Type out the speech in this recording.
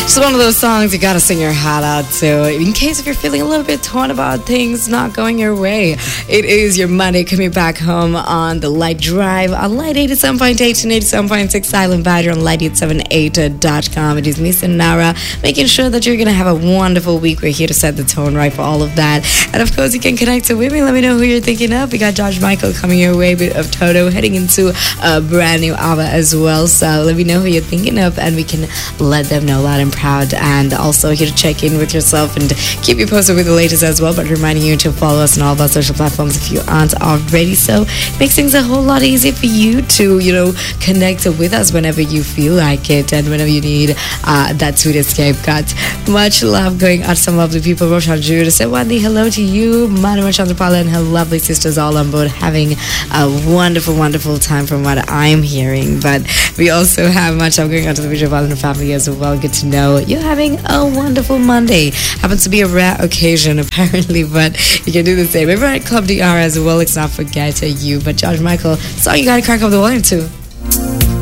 Just one of those songs you gotta sing your heart out to. In case if you're feeling a little bit torn about things not going your way, it is your Monday coming back home on the Light Drive on Light 87.8 and 87.6 Silent Badger on light878.com. It is me, Nara, making sure that you're gonna have a wonderful week. We're here to set the tone right for all of that. And of course, you can connect with me. Let me know who you're thinking of. We got George Michael coming your way, bit of Toto heading into a brand new hour as well. So let me know who you're thinking of, and we can let them know loud and proud. And also here to check in with yourself and keep you posted with the latest as well, but reminding you to follow us on all of our social platforms if you aren't already. So it makes things a whole lot easier for you to, connect with us whenever you feel like it and whenever you need that sweet escape. Got much love going out to some lovely people. Roshan Jude said, Wendy, hello to you. Manima Chandrapala and her lovely sisters all on board having a wonderful, wonderful time from what I'm hearing. But we also have much love going out to the Vijay Valana family as well. Good to know you're having a wonderful Monday. Happens to be a rare occasion apparently, but you can do the same. Everyone at Club DR as well. Let's not forget you. But George Michael, song you gotta crank up the volume to.